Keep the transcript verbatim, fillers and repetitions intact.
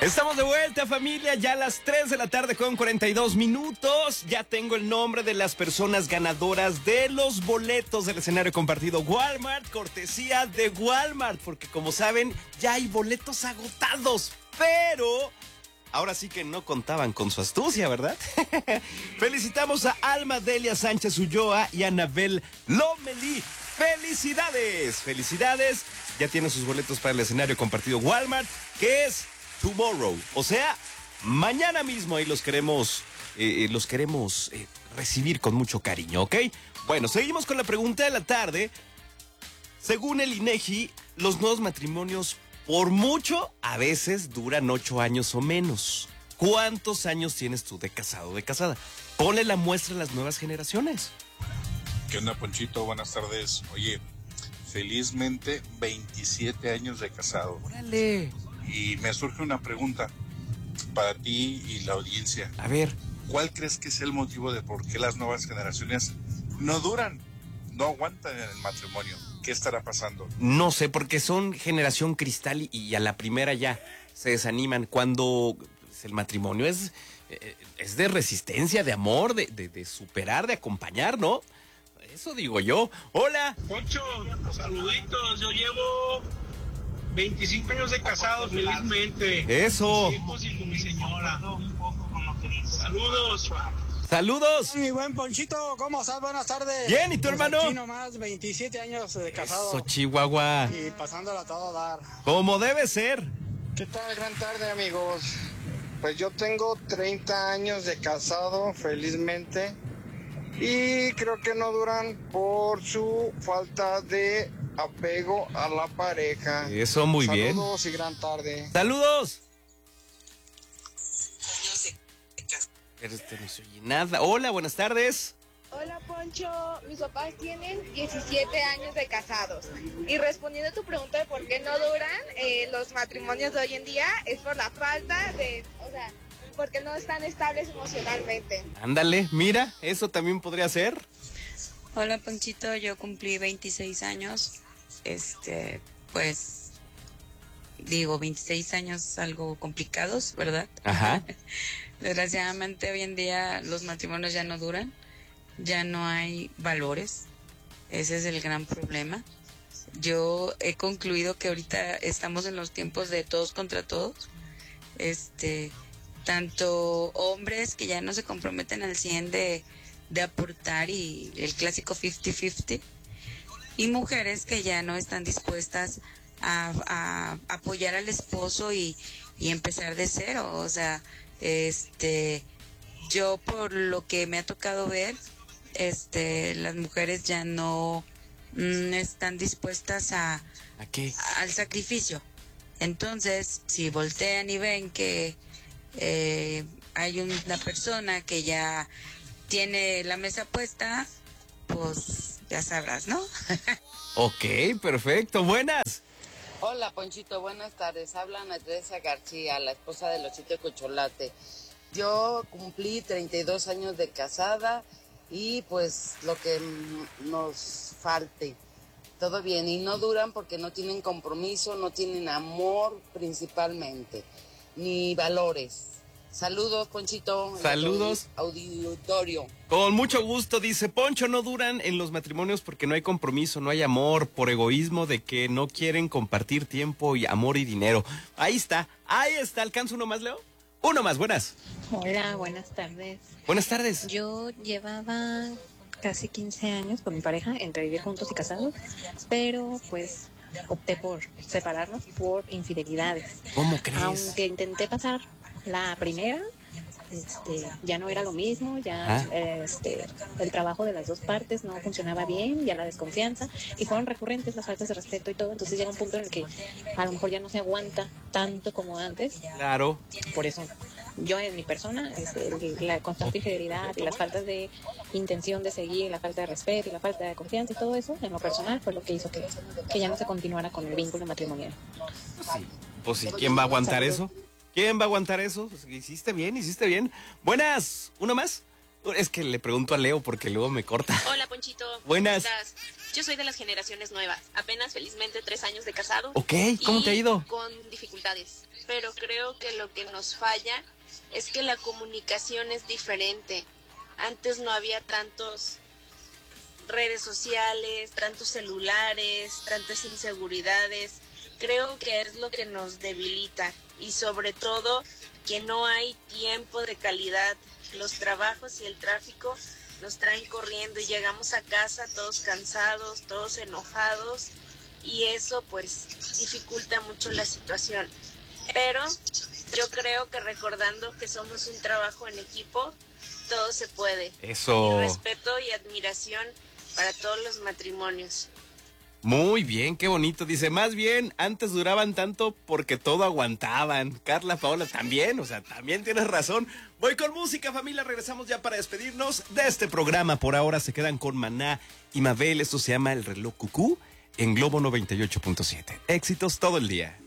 Estamos de vuelta, familia, ya a las tres de la tarde con cuarenta y dos minutos. Ya tengo el nombre de las personas ganadoras de los boletos del escenario compartido Walmart, cortesía de Walmart, porque como saben, ya hay boletos agotados, pero ahora sí que no contaban con su astucia, ¿verdad? Felicitamos a Alma Delia Sánchez Ulloa y a Anabel Lomelí. ¡Felicidades! ¡Felicidades! Ya tienen sus boletos para el escenario compartido Walmart, que es tomorrow, o sea, mañana mismo. Ahí los queremos, eh, los queremos eh, recibir con mucho cariño, ¿ok? Bueno, seguimos con la pregunta de la tarde. Según el INEGI, los nuevos matrimonios, por mucho, a veces duran ocho años o menos. ¿Cuántos años tienes tú de casado o de casada? Ponle la muestra a las nuevas generaciones. ¿Qué onda, Ponchito? Buenas tardes. Oye, felizmente veintisiete años de casado. ¡Órale! Y me surge una pregunta para ti y la audiencia. A ver. ¿Cuál crees que es el motivo de por qué las nuevas generaciones no duran, no aguantan en el matrimonio? ¿Qué estará pasando? No sé, porque son generación cristal y, y a la primera ya se desaniman. Cuando pues, el matrimonio es, eh, es de resistencia, de amor, de, de, de superar, de acompañar, ¿no? Eso digo yo. ¡Hola! Poncho, saluditos, yo llevo veinticinco años de casado, felizmente. ¡Eso! Hijos y con mi señora. Saludos. ¡Saludos! Mi buen Ponchito, ¿cómo estás? Buenas tardes. Bien, ¿y tu pues hermano? Aquí nomás, veintisiete años de casado. Eso, Chihuahua. Y pasándola a todo dar. Como debe ser. ¿Qué tal? Gran tarde, amigos. Pues yo tengo treinta años de casado, felizmente. Y creo que no duran por su falta de apego a la pareja. Eso, muy Saludos bien. Saludos y gran tarde. ¡Saludos! Pero este no se oye nada. Hola, buenas tardes. Hola, Poncho. Mis papás tienen diecisiete años de casados. Y respondiendo a tu pregunta de por qué no duran eh, los matrimonios de hoy en día, es por la falta de, o sea, porque no están estables emocionalmente. Ándale, mira, eso también podría ser. Hola, Ponchito, yo cumplí veintiséis años, este, pues, digo, veintiséis años algo complicados, ¿verdad? Ajá. Desgraciadamente hoy en día los matrimonios ya no duran, ya no hay valores, ese es el gran problema. Yo he concluido que ahorita estamos en los tiempos de todos contra todos, este, tanto hombres que ya no se comprometen al cien de de aportar y el clásico cincuenta cincuenta, y mujeres que ya no están dispuestas a, a apoyar al esposo y, y empezar de cero. O sea, este yo por lo que me ha tocado ver, este las mujeres ya no mm, están dispuestas a, ¿A qué? al sacrificio. Entonces, si voltean y ven que eh, hay una persona que ya tiene la mesa puesta, pues ya sabrás, ¿no? Ok, perfecto, buenas. Hola, Ponchito, buenas tardes. Habla Ana Teresa García, la esposa de Losito Cocholate. Yo cumplí treinta y dos años de casada y pues lo que nos falte, todo bien. Y no duran porque no tienen compromiso, no tienen amor principalmente, ni valores. Saludos, Ponchito. Saludos. Auditorio. Con mucho gusto, dice Poncho, no duran en los matrimonios porque no hay compromiso, no hay amor, por egoísmo de que no quieren compartir tiempo y amor y dinero. Ahí está, ahí está. ¿Alcanza uno más, Leo? Uno más, buenas. Hola, buenas tardes. Buenas tardes. Yo llevaba casi quince años con mi pareja, entre vivir juntos y casados, pero pues opté por separarnos por infidelidades. ¿Cómo crees? Aunque intenté pasar la primera, este, ya no era lo mismo, ya ¿Ah? este, el trabajo de las dos partes no funcionaba bien, ya la desconfianza, y fueron recurrentes las faltas de respeto y todo, entonces llega un punto en el que a lo mejor ya no se aguanta tanto como antes. Claro. Por eso, yo en mi persona, este, el- la constante infidelidad y las faltas de intención de seguir, la falta de respeto y la falta de confianza y todo eso, en lo personal, fue lo que hizo que, que ya no se continuara con el vínculo matrimonial. Sí. Pues sí, ¿quién va a aguantar eso? ¿Quién va a aguantar eso? Pues, hiciste bien, hiciste bien. Buenas, ¿uno más? Es que le pregunto a Leo porque luego me corta. Hola, Ponchito. Buenas. ¿Cómo estás? Yo soy de las generaciones nuevas. Apenas, felizmente, tres años de casado. Ok, ¿cómo te ha ido? Con dificultades. Pero creo que lo que nos falla es que la comunicación es diferente. Antes no había tantos redes sociales, tantos celulares, tantas inseguridades. Creo que es lo que nos debilita. Y sobre todo, que no hay tiempo de calidad. Los trabajos y el tráfico nos traen corriendo y llegamos a casa todos cansados, todos enojados, y eso pues dificulta mucho la situación. Pero yo creo que recordando que somos un trabajo en equipo, todo se puede. Eso. Y respeto y admiración para todos los matrimonios. Muy bien, qué bonito. Dice, más bien, antes duraban tanto porque todo aguantaban. Carla, Paola, también, o sea, también tienes razón. Voy con música, familia, regresamos ya para despedirnos de este programa. Por ahora se quedan con Maná y Mabel. Esto se llama El Reloj Cucú en Globo noventa y ocho punto siete. Éxitos todo el día.